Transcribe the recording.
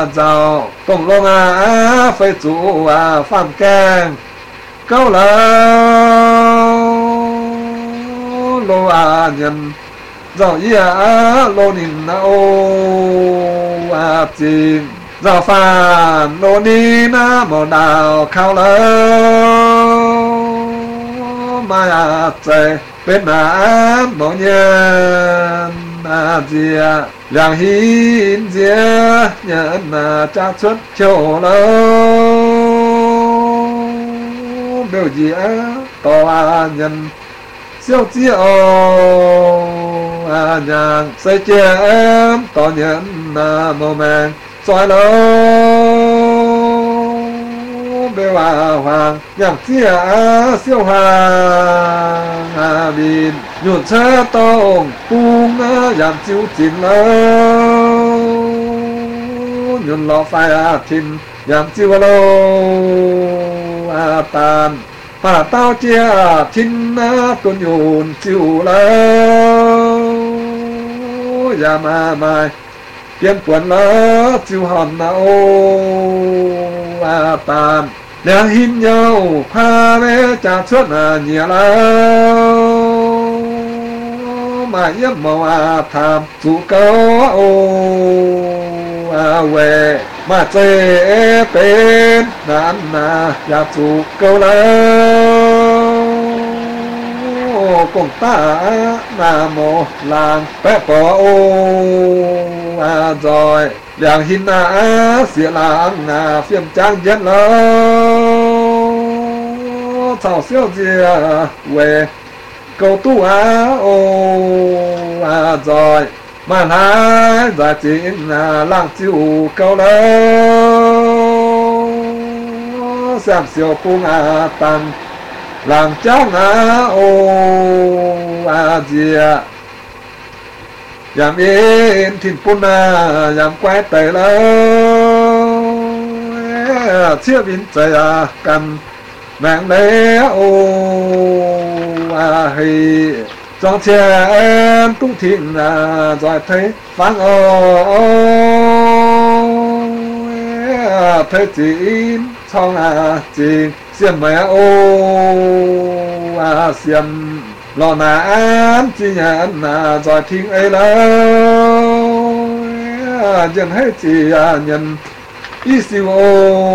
giàu cùng lông phải chủ phạm keng câu lâu lô nhân giàu lô nín chìm giàu phản lô nín màu đào khao lâu mà chạy bên màu nhân dìa làng hin dìa nhận cha xuất châu lâu biểu dìa to nhân siêu chiêu nhàng xây che em to nhận màu màng xoay lâu bêu hoàng nhạc chia siêu hoàng bin nhuận xe tông cung giảm chiếu chín lâu nhuận lọ phai thìn giảm chiếu lâu tàn phá tao chia thìn tuần nhuận chiếu lâu giảm mai kiên quần lỡ chiếu hòn tàn để hin nhau pha bé trà suốt nhiều lâu mà yếm màu tham chủ câu về mà chê bên nán nhà chủ câu lâu cùng ta một làng bé bỏ rồi làng hin xỉa làng phiêm trang nhất lâu thảo siêu dìa về câu tu rồi mà hai giải chính làng chịu câu lâu xem siêu phung tăng làng trang dìa giảm yên thìn phun giảm quay tẩy lâu chia biến trời cần mạng lễ hì trong trẻ em tung thịnh rồi thấy phán thấy chín trong trình xiêm mẹ xiêm lò nán chi nhận rồi thiên ấy lâu dân hết chỉ nhận ý siêu